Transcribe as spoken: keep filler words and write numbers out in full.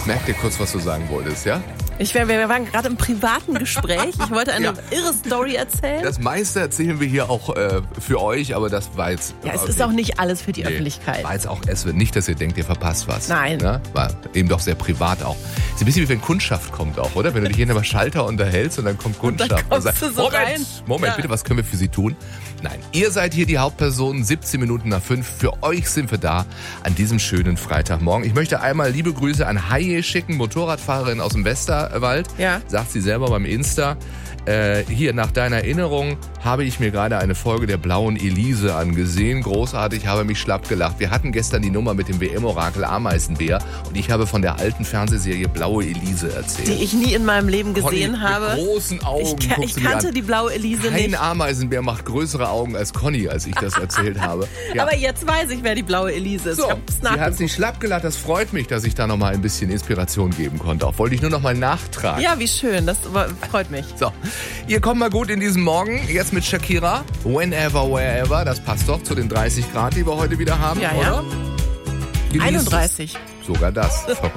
Merk dir kurz, was du sagen wolltest, ja? Ich, wir, wir waren gerade im privaten Gespräch. Ich wollte eine ja. irre Story erzählen. Das meiste erzählen wir hier auch äh, für euch, aber das war jetzt... Ja, es ist auch nicht alles für die nee, Öffentlichkeit. War jetzt auch, es wird nicht, dass ihr denkt, ihr verpasst was. Nein. Ne? War eben doch sehr privat auch. Ist ein bisschen wie wenn Kundschaft kommt auch, oder? Wenn du dich hier in einem Schalter unterhältst und dann kommt Kundschaft. Und dann kommst und sagst, du so Moment, rein. Moment, ja. bitte, was können wir für Sie tun? Nein, ihr seid hier die Hauptpersonen, siebzehn Minuten nach fünf. Für euch sind wir da an diesem schönen Freitagmorgen. Ich möchte einmal liebe Grüße an Haie schicken, Motorradfahrerin aus dem Westerwald. Ja. Sagt sie selber beim Insta. Äh, hier, nach deiner Erinnerung habe ich mir gerade eine Folge der Blauen Elise angesehen. Großartig, habe mich schlapp gelacht. Wir hatten gestern die Nummer mit dem W M-Orakel Ameisenbär und ich habe von der alten Fernsehserie Blaue Elise erzählt. Die ich nie in meinem Leben gesehen Conny, habe. Mit großen Augen. Ich, ich kannte die Blaue Elise Kein nicht. Kein Ameisenbär macht größere Augen als Conny, als ich das erzählt habe. Ja. Aber jetzt weiß ich, wer die Blaue Elise ist. So, sie hat sich schlapp gelacht. Das freut mich, dass ich da nochmal ein bisschen Inspiration geben konnte. Auch wollte ich nur nochmal nachtragen. Ja, wie schön. Das freut mich. So, ihr kommt mal gut in diesen Morgen. Jetzt mit Shakira. Whenever, wherever. Das passt doch zu den dreißig Grad, die wir heute wieder haben, ja, oder? Ja. einunddreißig. Sogar das. Verrückt.